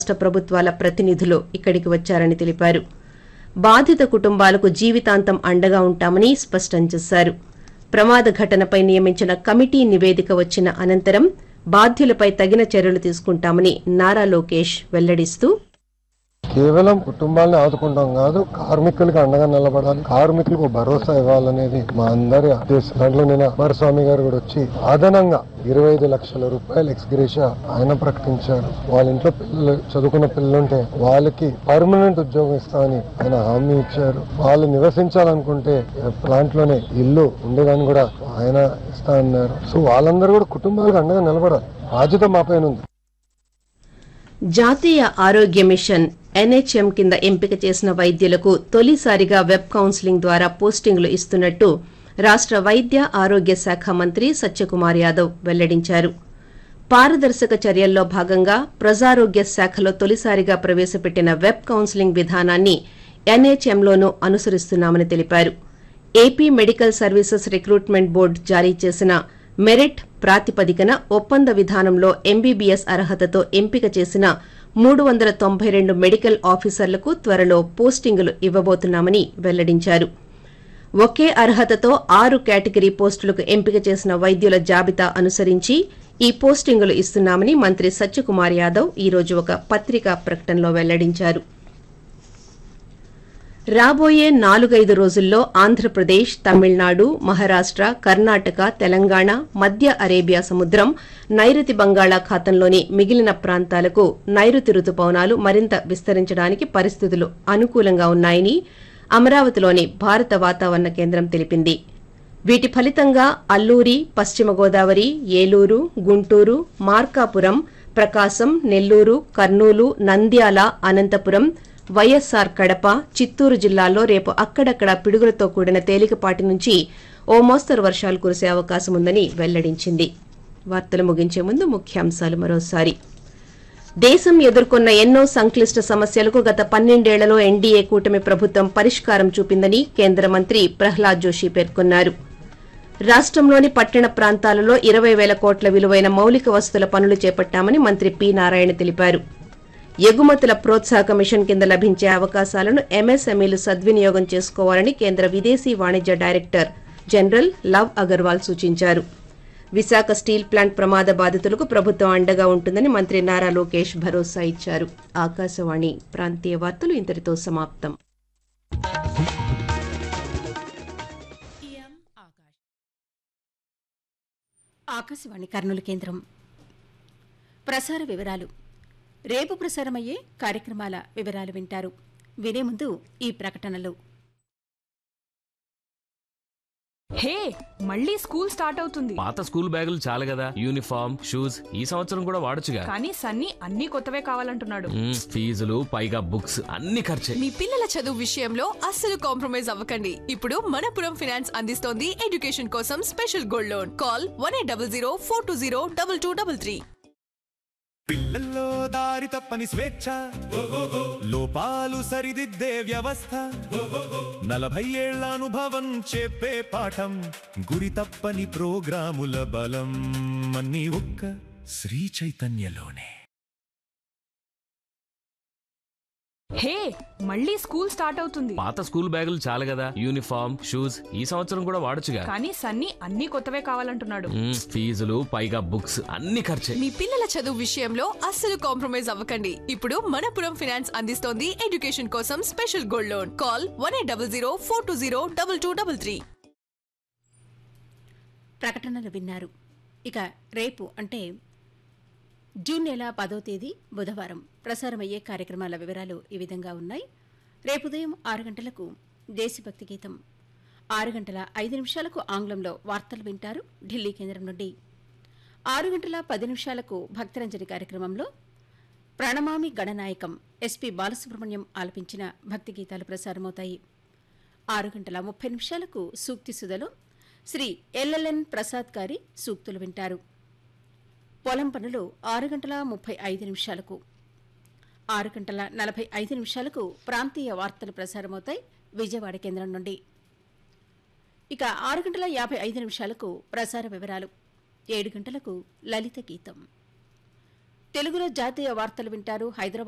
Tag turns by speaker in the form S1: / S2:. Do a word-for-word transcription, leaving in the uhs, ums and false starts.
S1: రాష్ట్ర ప్రభుత్వాల ప్రతినిధులు ఇక్కడికి వచ్చారని తెలిపారు. బాధిత కుటుంబాలకు జీవితాంతం అండగా ఉంటామని స్పష్టం చేశారు. ప్రమాద ఘటనపై నియమించిన కమిటీ నివేదిక వచ్చిన అనంతరం బాధ్యులపై తగిన చర్యలు తీసుకుంటామని నారా లోకేష్ వెల్లడిస్తూ,
S2: కేవలం కుటుంబాలను ఆదుకుంటాం కాదు, కార్మికులకు అండగా నిలబడాలి, కార్మికులకు భరోసా ఇవ్వాలనేది మా అందరి ఉద్దేశం. దాంట్లో నిన్న కుమారస్వామి గారు కూడా వచ్చి అదనంగా ఇరవై ఐదు లక్షల రూపాయలు ఎక్స్గ్రేషియా ఆయన ప్రకటించారు. వాళ్ళ ఇంట్లో పిల్లలు చదువుకున్న పిల్లలుంటే వాళ్ళకి పర్మనెంట్ ఉద్యోగం ఇస్తామని ఆయన హామీ ఇచ్చారు. వాళ్ళు నివసించాలనుకుంటే ప్లాంట్ లోనే ఇల్లు ఉండేదాన్ని కూడా ఆయన ఇస్తా అన్నారు. సో వాళ్ళందరూ కూడా కుటుంబాలకు అండగా నిలబడాలి, బాధ్యత మా పైన ఉంది.
S1: జాతీయ ఆరోగ్య మిషన్ ఎన్హెచ్ఎం కింద ఎంపిక చేసిన వైద్యులకు తొలిసారిగా వెబ్ కౌన్సిలింగ్ ద్వారా పోస్టింగ్లు ఇస్తున్నట్టు రాష్ట వైద్య ఆరోగ్య శాఖ మంత్రి సత్యకుమార్ యాదవ్ వెల్లడించారు. పారదర్శక చర్యల్లో భాగంగా ప్రజారోగ్య శాఖలో తొలిసారిగా ప్రవేశపెట్టిన వెబ్ కౌన్సిలింగ్ విధానాన్ని ఎన్హెచ్ఎంలోనూ అనుసరిస్తున్నామని తెలిపారు. AP medical services recruitment board జారీ చేసిన మెరిట్ ప్రాతిపదికన ఒప్పంద విధానంలో ఎంబీబీఎస్ అర్హతతో ఎంపిక చేసిన మూడు వందల తొంభై రెండు మెడికల్ ఆఫీసర్లకు త్వరలో పోస్టింగులు ఇవ్వబోతున్నామని వెల్లడించారు. ఒకే అర్హతతో ఆరు కేటగిరీ పోస్టులకు ఎంపిక చేసిన వైద్యుల జాబితా అనుసరించి ఈ పోస్టింగులు ఇస్తున్నామని మంత్రి సత్యకుమార్ యాదవ్ ఈ రోజు ఒక పత్రికా ప్రకటనలో వెల్లడించారు. రాబోయే నాలుగైదు రోజుల్లో ఆంధ్రప్రదేశ్, తమిళనాడు, మహారాష్ట, కర్ణాటక, తెలంగాణ, మధ్య అరేబియా సముద్రం, నైరుతి బంగాళాఖాతంలోని మిగిలిన ప్రాంతాలకు నైరుతి రుతుపవనాలు మరింత విస్తరించడానికి పరిస్థితులు అనుకూలంగా ఉన్నాయని అమరావతిలోని భారత వాతావరణ కేంద్రం తెలిపింది. వీటి ఫలితంగా అల్లూరి, పశ్చిమ గోదావరి, ఏలూరు, గుంటూరు, మార్కాపురం, ప్రకాశం, నెల్లూరు, కర్నూలు, నంద్యాల, అనంతపురం, వైఎస్సార్ కడప, చిత్తూరు జిల్లాల్లో రేపు అక్కడక్కడ పిడుగులతో కూడిన తేలికపాటి నుంచి ఓ మోస్తరు వర్షాలు కురిసే అవకాశం ఉందని వెల్లడించింది. వార్తలు ముగించే ముందు ముఖ్యాంశాలు మరోసారి. దేశం ఎదుర్కొన్న ఎన్నో సంక్లిష్ట సమస్యలకు గత పన్నెండేళ్లలో ఎన్డీఏ కూటమి ప్రభుత్వం పరిష్కారం చూపిందని కేంద్ర మంత్రి ప్రహ్లాద్ జోషి పేర్కొన్నారు. రాష్టంలోని పట్టణ ప్రాంతాలలో ఇరవై వేల కోట్ల విలువైన మౌలిక వసతుల పనులు చేపట్టామని మంత్రి పి నారాయణ తెలిపారు. ఎగుమతుల ప్రోత్సాహక మిషన్ కింద లభించే అవకాశాలను ఎంఎస్ఎంఈలు సద్వినియోగం చేసుకోవాలని కేంద్ర విదేశీ వాణిజ్య డైరెక్టర్ జనరల్ లవ్ అగర్వాల్ సూచించారు. విశాఖ స్టీల్ ప్లాంట్ ప్రమాద బాధితులకు ప్రభుత్వం అండగా ఉంటుందని మంత్రి నారా లోకేష్ భరోసా ఇచ్చారు. ఆకాశవాణి ప్రాంతీయ వార్తలు ఇంతటితో సమాప్తం.
S3: ఆకాశవాణి కర్నూలు కేంద్రం. ప్రసార వివరాలు. రేపు ప్రసారమయ్యే కార్యక్రమాల వివరాలు వింటారు. వినే ముందు ఈ ప్రకటనలు.
S4: హే, మళ్ళీ స్కూల్ స్టార్ట్ అవుతుంది.
S5: పాత స్కూల్ బ్యాగులు చాలు కదా, యూనిఫామ్, షూస్ ఈ సంవత్సరం కూడా వాడొచ్చుగా.
S4: కానీ సన్నీ అన్ని కొత్తవే కావాలంటున్నాడు.
S5: ఫీజులు పైగా బుక్స్ అన్ని ఖర్చే.
S6: మీ పిల్లల చదువు విషయంలో అస్సలు కాంప్రమైజ్ అవ్వకండి. ఇప్పుడు మనపురం ఫైనాన్స్ అందిస్తోంది ఎడ్యుకేషన్ కోసం special gold loan. Call one eight double zero four two zero double two double three.
S7: పిల్లల్లో దారి తప్పని స్వేచ్ఛ, లోపాలు సరిదిద్దే వ్యవస్థ, నలభై ఏళ్ల అనుభవం చెప్పే పాఠం, గురి తప్పని ప్రోగ్రాముల బలం, అన్నీ ఒక్క శ్రీ చైతన్యలోనే.
S4: హే, మళ్ళీ స్కూల్ స్టార్ట్ అవుతుంది.
S5: పాత స్కూల్ బ్యాగులు చాలు కదా, యూనిఫామ్, షూస్ ఈ సంవత్సరం కూడా వాడొచ్చుగా.
S4: కానీ సన్నీ అన్ని కొత్తవే కావాలంటున్నాడు.
S5: ఫీజులు పైగా బుక్స్ అన్ని ఖర్చే.
S6: మీ పిల్లల చదువు విషయంలో అస్సలు కాంప్రమైజ్ అవ్వకండి. ఇప్పుడు మనపురం ఫైనాన్స్ అందిస్తోంది ఎడ్యుకేషన్ కోసం special gold loan. Call one eight double zero four two zero double two double three.
S3: ప్రకటనలు విన్నారు. ఇక రేపు అంటే జూన్ నెల పదో తేదీ బుధవారం ప్రసారమయ్యే కార్యక్రమాల వివరాలు ఈ విధంగా ఉన్నాయి. రేపు ఉదయం ఆరు గంటలకు దేశభక్తి గీతం, ఆరు గంటల ఐదు నిమిషాలకు ఆంగ్లంలో వార్తలు వింటారు ఢిల్లీ కేంద్రం నుండి. ఆరు గంటల పది నిమిషాలకు భక్తరంజని కార్యక్రమంలో ప్రణమామి గణనాయకం ఎస్పి బాలసుబ్రహ్మణ్యం ఆలపించిన భక్తి గీతాలు ప్రసారమవుతాయి. ఆరు గంటల ముప్పై నిమిషాలకు సూక్తి సుధలో శ్రీ ఎల్ఎల్ఎన్ ప్రసాద్ గారి సూక్తులు వింటారు. పొలం పనులు ఆరు గంటల ముప్పై ఐదు నిమిషాలకు, ఆరు గంటల నలభై ఐదు నిమిషాలకు ప్రాంతీయ వార్తలు ప్రసారమవుతాయి విజయవాడ కేంద్రం నుండి. ఇక ఆరు గంటల యాభై ఐదు నిమిషాలకు ప్రసార వివరాలు, ఏడు గంటలకు లలిత గీతం. తెలుగులో జాతీయ వార్తలు వింటారు హైదరాబాద్